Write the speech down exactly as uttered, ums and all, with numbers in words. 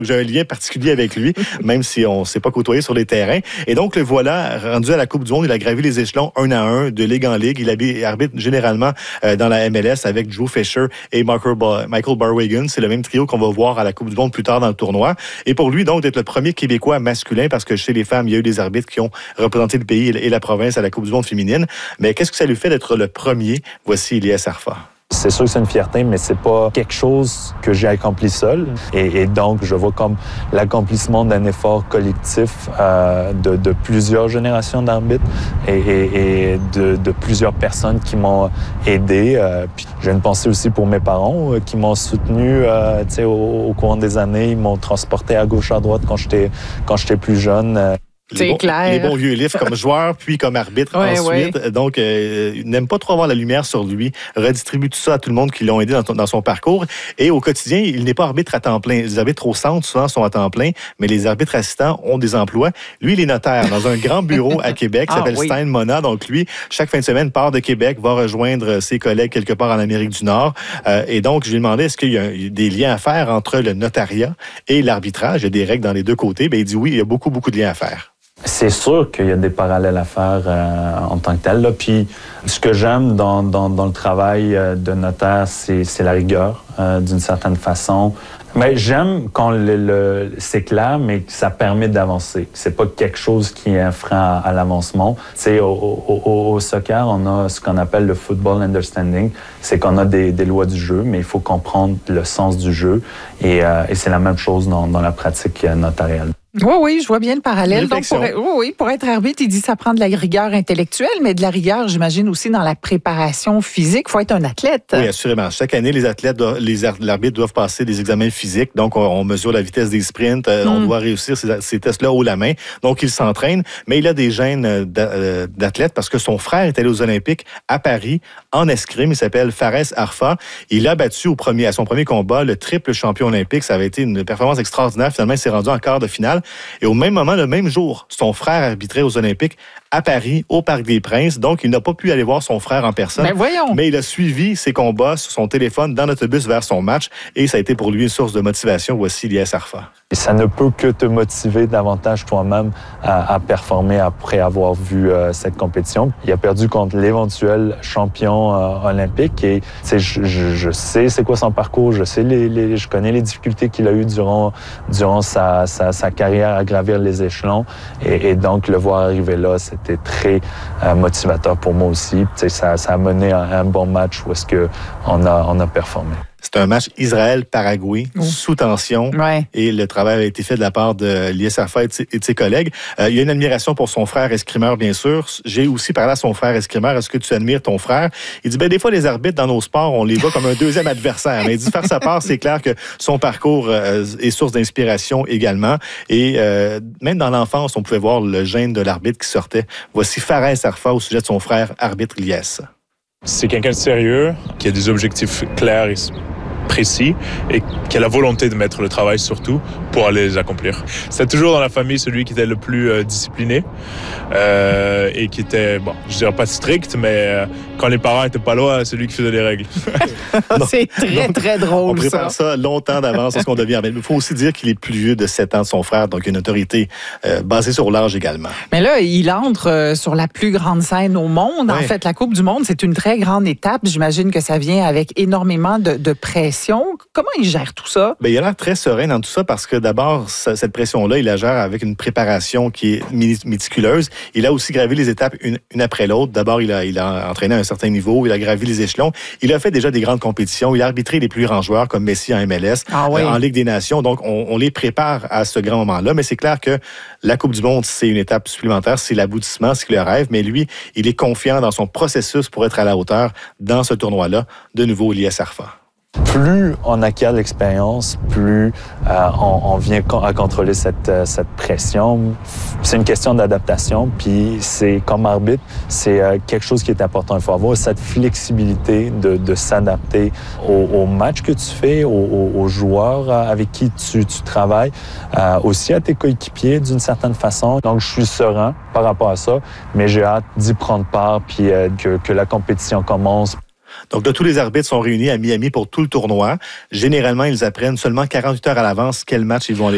J'ai un lien particulier avec lui, même si on ne s'est pas côtoyé sur les terrains. Et donc, le voilà, rendu à la Coupe du Monde, il a gravi les échelons un à un, de ligue en ligue. Il arbitre généralement euh, dans la M L S avec Drew Fisher et Michael, Bar- Michael Barwagon. C'est le même trio qu'on va voir à la Coupe du Monde plus tard dans le tournoi. Et pour lui, donc, d'être le premier Québécois masculin, parce que chez les femmes, il y a eu des arbitres qui ont représenté le pays et la province à la Coupe du Monde féminine. Mais qu'est-ce que ça lui fait d'être le premier? Voici Elias Arfa. C'est sûr que c'est une fierté, mais c'est pas quelque chose que j'ai accompli seul. Et, et donc, je vois comme l'accomplissement d'un effort collectif euh, de, de plusieurs générations d'arbitres et, et, et de, de plusieurs personnes qui m'ont aidé. Euh, puis j'ai une pensée aussi pour mes parents euh, qui m'ont soutenu euh, au, au cours des années. Ils m'ont transporté à gauche, à droite quand j'étais, quand j'étais plus jeune. Euh, C'est les, bons, clair. les bons vieux livres comme joueur, puis comme arbitre ouais, ensuite. Ouais. Donc, euh, il n'aime pas trop avoir la lumière sur lui. Redistribue tout ça à tout le monde qui l'ont aidé dans, dans son parcours. Et au quotidien, il n'est pas arbitre à temps plein. Les arbitres au centre, souvent, sont à temps plein, mais les arbitres assistants ont des emplois. Lui, il est notaire dans un grand bureau à Québec qui ah, s'appelle oui. Stein Mona. Donc, lui, chaque fin de semaine, part de Québec, va rejoindre ses collègues quelque part en Amérique du Nord. Euh, et donc, je lui ai demandé, est-ce qu'il y a des liens à faire entre le notariat et l'arbitrage? Il y a des règles dans les deux côtés. Bien, il dit oui, il y a beaucoup, beaucoup de liens à faire. C'est sûr qu'il y a des parallèles à faire euh, en tant que tel. Là. Puis, ce que j'aime dans, dans, dans le travail de notaire, c'est, c'est la rigueur, euh, d'une certaine façon. Mais j'aime quand le, le, c'est clair, mais que ça permet d'avancer. C'est pas quelque chose qui est un frein à, à l'avancement. Tu sais, au, au, au soccer, on a ce qu'on appelle le football understanding. C'est qu'on a des, des lois du jeu, mais il faut comprendre le sens du jeu. Et, euh, et c'est la même chose dans, dans la pratique notariale. Oui, oui, je vois bien le parallèle. Donc, pour, oui, oui, pour être arbitre, il dit que ça prend de la rigueur intellectuelle, mais de la rigueur, j'imagine, aussi dans la préparation physique. Il faut être un athlète. Oui, assurément. Chaque année, les athlètes, doivent, les arbitres doivent passer des examens physiques. Donc, on, on mesure la vitesse des sprints. Mm. On doit réussir ces, ces tests-là haut la main. Donc, il s'entraîne. Mais il a des gènes d'athlète parce que son frère est allé aux Olympiques à Paris en escrime. Il s'appelle Fares Arfa. Il a battu au premier, à son premier combat le triple champion olympique. Ça avait été une performance extraordinaire. Finalement, il s'est rendu en quart de finale. Et au même moment, le même jour, son frère arbitrait aux Olympiques à Paris, au Parc des Princes. Donc, il n'a pas pu aller voir son frère en personne. Mais voyons! Mais il a suivi ses combats sur son téléphone dans l'autobus vers son match. Et ça a été pour lui une source de motivation. Voici Elias Arfa. Et ça ne peut que te motiver davantage toi-même à, à performer après avoir vu euh, cette compétition. Il a perdu contre l'éventuel champion euh, olympique et je, je, je sais c'est quoi son parcours, je sais les, les, je connais les difficultés qu'il a eues durant, durant sa, sa, sa carrière à gravir les échelons et, et donc le voir arriver là, c'était très euh, motivateur pour moi aussi. Ça, ça a mené à un bon match où est-ce qu'on a, on a performé. C'est un match Israël-Paraguay, oh. sous tension. Ouais. Et le travail a été fait de la part de Elias Arfa et de ses, et de ses collègues. Euh, il y a une admiration pour son frère escrimeur, bien sûr. J'ai aussi parlé à son frère escrimeur. Est-ce que tu admires ton frère? Il dit, ben des fois, les arbitres dans nos sports, on les voit comme un deuxième adversaire. Mais il dit, faire sa part, c'est clair que son parcours euh, est source d'inspiration également. Et euh, même dans l'enfance, on pouvait voir le gène de l'arbitre qui sortait. Voici Fares Arfa au sujet de son frère arbitre Elias. C'est quelqu'un de sérieux, qui a des objectifs clairs et précis et qui a la volonté de mettre le travail surtout pour aller les accomplir. C'était toujours dans la famille celui qui était le plus euh, discipliné euh, et qui était, bon, je dirais pas strict, mais euh, quand les parents étaient pas là, c'est lui qui faisait les règles. C'est très, donc, très drôle, on prépare ça. ça longtemps d'avance, ce qu'on devient. Mais il faut aussi dire qu'il est plus vieux de sept ans de son frère, donc une autorité euh, basée sur l'âge également. Mais là, il entre euh, sur la plus grande scène au monde. Ouais. En fait, la Coupe du monde, c'est une très grande étape. J'imagine que ça vient avec énormément de, de pression. Comment il gère tout ça? Bien, il a l'air très serein dans tout ça parce que d'abord, cette pression-là, il la gère avec une préparation qui est méticuleuse. Il a aussi gravi les étapes une, une après l'autre. D'abord, il a, il a entraîné à un certain niveau, il a gravi les échelons. Il a fait déjà des grandes compétitions. Il a arbitré les plus grands joueurs comme Messi en M L S, ah oui. euh, en Ligue des Nations. Donc, on, on les prépare à ce grand moment-là. Mais c'est clair que la Coupe du monde, c'est une étape supplémentaire, c'est l'aboutissement, c'est le rêve. Mais lui, il est confiant dans son processus pour être à la hauteur dans ce tournoi-là. De nouveau, Elias Arfa. Plus on acquiert l'expérience, plus euh, on, on vient à contrôler cette, cette pression. C'est une question d'adaptation, puis c'est comme arbitre, c'est euh, quelque chose qui est important. Il faut avoir cette flexibilité de, de s'adapter au, au match que tu fais, aux, aux joueurs avec qui tu, tu travailles, euh, aussi à tes coéquipiers d'une certaine façon. Donc, je suis serein par rapport à ça, mais j'ai hâte d'y prendre part, puis euh, que, que la compétition commence. Donc, là, tous les arbitres sont réunis à Miami pour tout le tournoi. Généralement, ils apprennent seulement quarante-huit heures à l'avance quel match ils vont aller